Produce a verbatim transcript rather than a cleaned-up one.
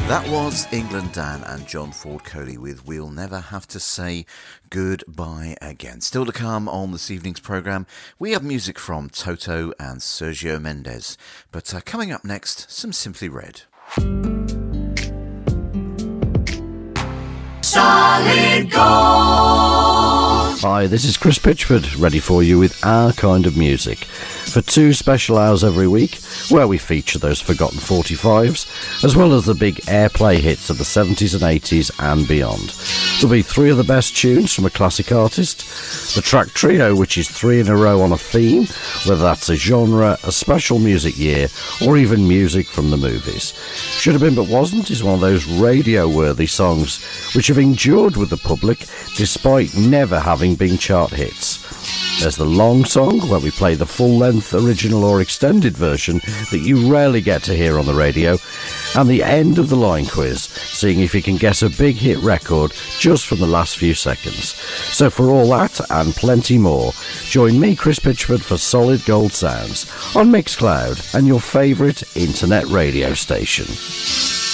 That was England Dan and John Ford Coley with We'll Never Have to Say Goodbye Again. Still to come on this evening's programme, we have music from Toto and Sergio Mendes. But uh, coming up next, some Simply Red. Solid Gold! Hi, this is Chris Pitchford, ready for you with our kind of music. For two special hours every week, where we feature those forgotten forty-fives, as well as the big airplay hits of the seventies and eighties and beyond. There'll be three of the best tunes from a classic artist, the track trio, which is three in a row on a theme, whether that's a genre, a special music year, or even music from the movies. Should Have Been But Wasn't is one of those radio-worthy songs which have endured with the public despite never having been chart hits. There's the long song, where we play the full-length original or extended version that you rarely get to hear on the radio, and the end of the line quiz, seeing if you can guess a big hit record just from the last few seconds. So for all that and plenty more, join me, Chris Pitchford, for Solid Gold Sounds on Mixcloud and your favourite internet radio station.